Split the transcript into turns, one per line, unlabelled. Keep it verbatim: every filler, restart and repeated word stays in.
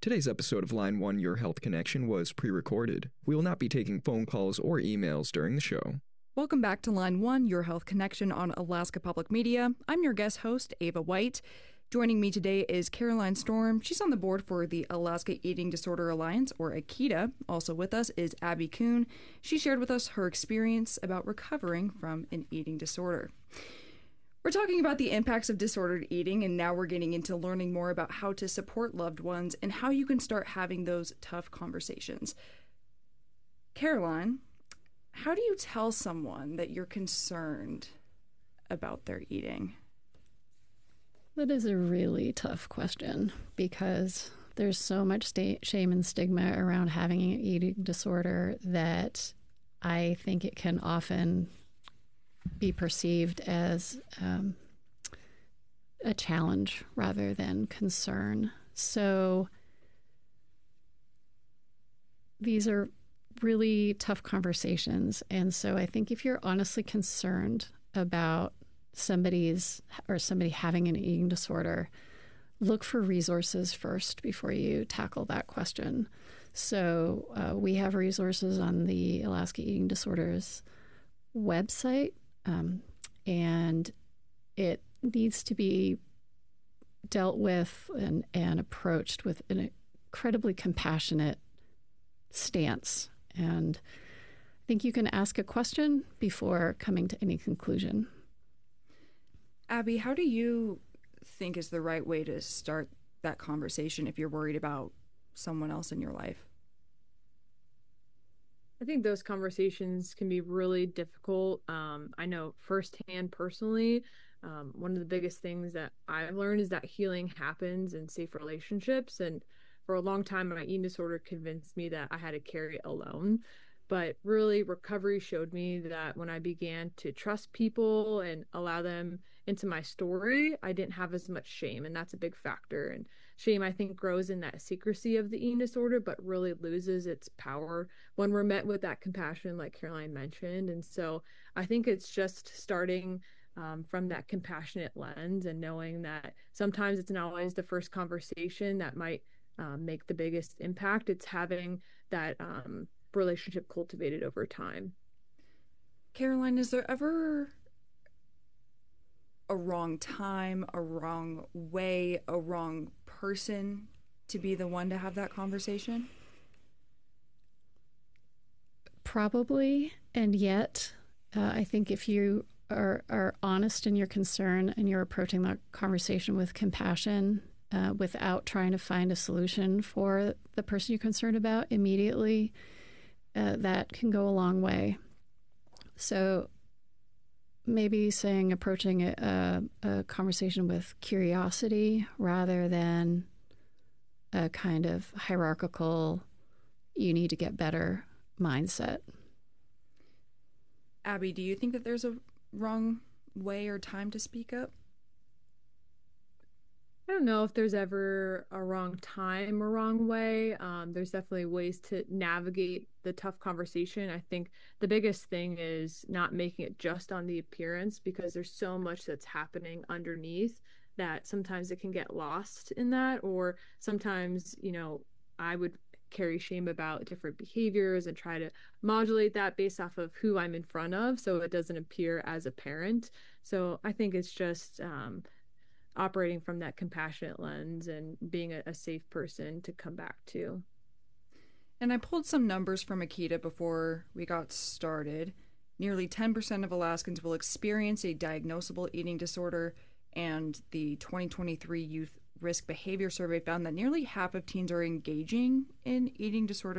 Today's episode of Line one Your Health Connection was pre-recorded. We will not be taking phone calls or emails during the show.
Welcome back to Line one Your Health Connection on Alaska Public Media. I'm your guest host, Ava White. Joining me today is Caroline Storm. She's on the board for the Alaska Eating Disorder Alliance, or AKEDA. Also with us is Abby Kuhn. She shared with us her experience about recovering from an eating disorder. We're talking about the impacts of disordered eating, and now we're getting into learning more about how to support loved ones and how you can start having those tough conversations. Caroline, how do you tell someone that you're concerned about their eating?
That is a really tough question because there's so much sta- shame and stigma around having an eating disorder that I think it can often be perceived as um, a challenge rather than concern. So these are really tough conversations. And so I think if you're honestly concerned about somebody's or somebody having an eating disorder, look for resources first before you tackle that question. So uh, we have resources on the Alaska Eating Disorders website, um, and it needs to be dealt with and, and approached with an incredibly compassionate stance. And I think you can ask a question before coming to any conclusion.
Abby, how do you think is the right way to start that conversation if you're worried about someone else in your life?
I think those conversations can be really difficult. Um, I know firsthand personally, um, one of the biggest things that I've learned is that healing happens in safe relationships. And for a long time, my eating disorder convinced me that I had to carry it alone. But really, recovery showed me that when I began to trust people and allow them into my story, I didn't have as much shame. And that's a big factor. And shame, I think, grows in that secrecy of the eating disorder, but really loses its power when we're met with that compassion, like Caroline mentioned. And so I think it's just starting um, from that compassionate lens and knowing that sometimes it's not always the first conversation that might um, make the biggest impact. It's having that um, relationship cultivated over time.
Caroline, is there ever a wrong time, a wrong way, a wrong person to be the one to have that conversation?
Probably, and yet uh, I think if you are, are honest in your concern and you're approaching that conversation with compassion, uh, without trying to find a solution for the person you're concerned about immediately, Uh, that can go a long way. So maybe saying approaching a, a, a conversation with curiosity rather than a kind of hierarchical, you need to get better mindset.
Abby, do you think that there's a wrong way or time to speak up?
I don't know if there's ever a wrong time or wrong way. Um, there's definitely ways to navigate the tough conversation. I think the biggest thing is not making it just on the appearance, because there's so much that's happening underneath that sometimes it can get lost in that. Or sometimes, you know, I would carry shame about different behaviors and try to modulate that based off of who I'm in front of so it doesn't appear as apparent. So I think it's just um, operating from that compassionate lens and being a, a safe person to come back to.
And I pulled some numbers from AKEDA before we got started. Nearly ten percent of Alaskans will experience a diagnosable eating disorder, and the twenty twenty-three Youth Risk Behavior Survey found that nearly half of teens are engaging in eating disorder